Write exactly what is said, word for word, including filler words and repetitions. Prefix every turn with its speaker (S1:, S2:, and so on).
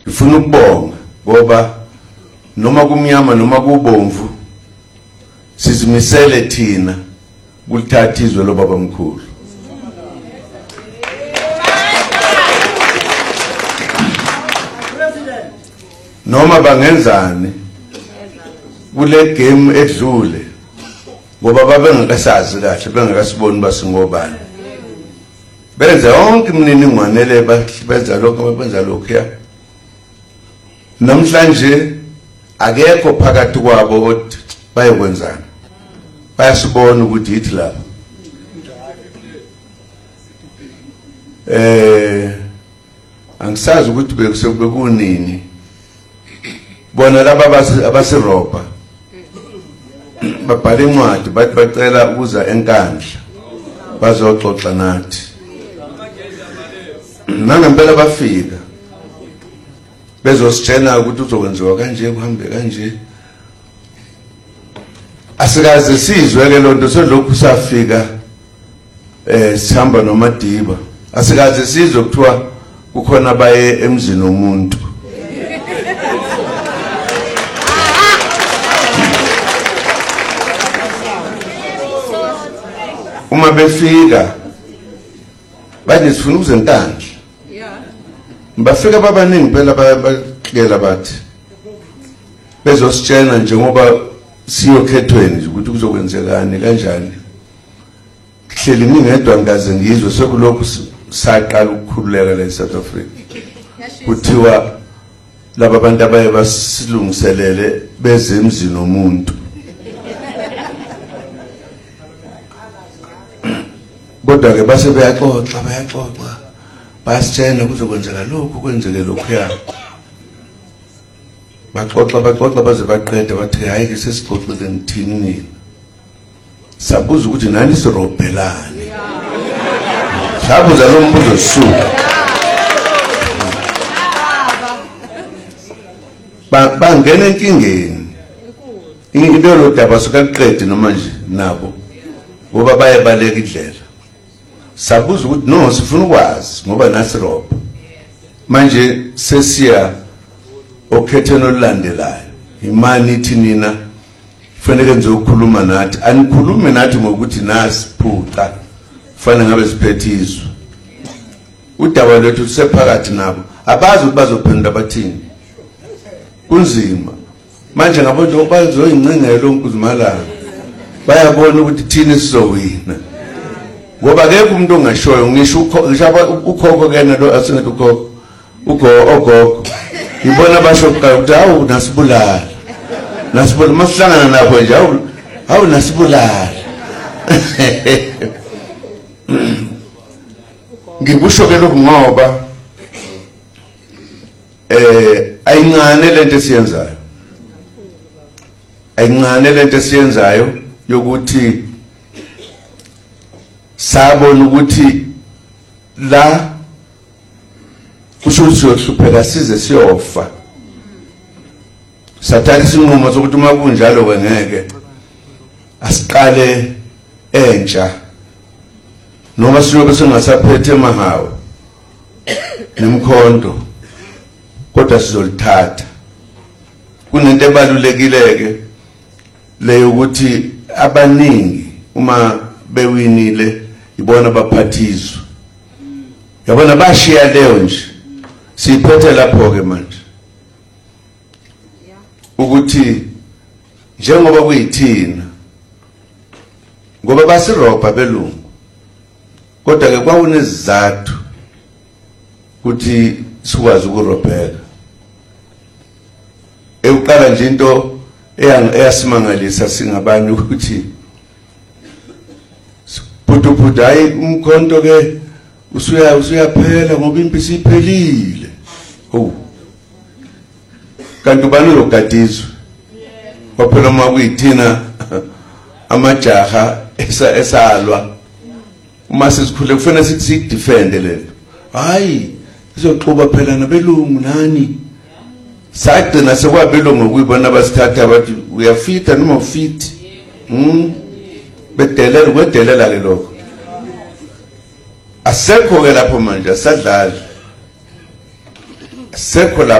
S1: ngifuna ukubonga ngoba noma kumnyama noma kubomvu sizimisele thina kulithatha izwe lo baba mkhulu. Noma bangenzani kule game edlule ngoba babengakasazi kahle bengakasiboni basingobani benza yonke imininingwane le benza lokho benza lokho ya namhlanje akekho phakathi kwabo othi bayekwenzana bayasibona ukuthi yithi la eh angisazi ukuthi bekusekunini bona laba abasiroba babhale incwadi bathi bacela ukuza enkandla bazoxoxa nathi nangempela bafika bezositshela ukuthi uzokwenziwa kanje kuhambe kanje asikaze sizwe ke lonto selokhu safika eh sihamba noMadiba asikaze sizwe kuthiwa kukhona baye emzini womuntu uma befika bathi sifuna ukuzenkandla bafika babaningi phela bakela bathi bezositshela njengoba siyokhethweni ukuthi kuzokwenzekani kanjani hleli ngingedwa ngaze ngizwe sekulokhu saqala ukukhululeka la eSouth Africa kuthiwa laba bantu abaye basilungiselele beze emzini womuntu kodwa ke base beyaxoxa bayaxoxa basitshela kuzokwenzeka lokhu kwenzeke lokhu ya baxoxa baxoxa baze baqeda bathi hayi ke sesixoxile ngithini nini sabuza ukuthi nani sirobhelani sabuza lo mbuzo suka ba bangena enkingeni into lo daba sokuqeda noma nje nabo ngoba baye baleka indlela sabuza ukuthi no sifuna ukwazi ngoba nasiroba manje sesiya okhetheno olulandelayo imani ithi nina kufanele nje ukukhuluma nathi anikhulume nathi ngokuthi nasiphuca kufanele ngabe siphethizwe udaba lwethu sephakathi nabo abazi ukuthi bazophendula bathini kunzima manje ngabo nje bazoyincengela onkuzimalanga bayabona ukuthi thini sizowina ngoba ke umuntu ongashoyo ngisho ukhokho kena lo asingathi ukhokho ugo ogogo ibona basho ukuthi hawu nasibulala nasibulala masihlangana nabo nje hawu hawu nasibulala ngikusho ke lokho ngoba eh ayincane lento esiyenzayo ayincane lento esiyenzayo yokuthi sabona ukuthi la kusho siyohlupheka size siyofa sathatha isinqumo sokuthi uma kunjalo kwengeke asiqale entsha noma siyobe singasaphethe mahawu nemkhondo kodwa sizolithatha kunento ebalulekileke leyo ukuthi abaningi uma bewinile ibona baphathizwe yabona bashiya leyo nje siphethe lapho ke manje ukuthi njengoba kuyithina ngoba basiroba belungu kodwa ke kwawunezizathu ukuthi sikwazi ukurobheka eyokuqala nje into eyasimangalisa singabanye ukuthi phutu phutu hayi umkhonto ke usuya usuyaphela ngoba impisi iphelile oh kanti bani logadizwe kwaphela uma kuyithina amajaha esalwa uma sisikhule kufanele sithi sidefend lento hayi izoxuba phela nabelungu nani sagcina sekwabelungu kuyibona basithatha bathi uyafita noma ufit hm bedelela kwedelela ke lokho asekho ke lapho manje asadlala asekho